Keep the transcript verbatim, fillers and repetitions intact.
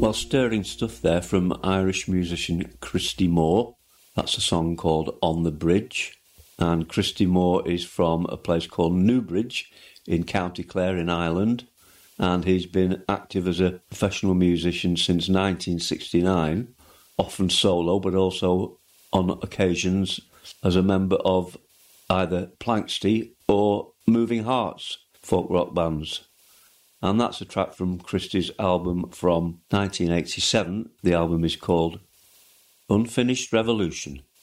Well, stirring stuff there from Irish musician Christy Moore. That's a song called On the Bridge. And Christy Moore is from a place called Newbridge in County Clare in Ireland. And he's been active as a professional musician since nineteen sixty-nine, often solo, but also on occasions as a member of either Planxty or Moving Hearts folk rock bands. And that's a track from Christy's album from nineteen eighty-seven. The album is called Unfinished Revolution.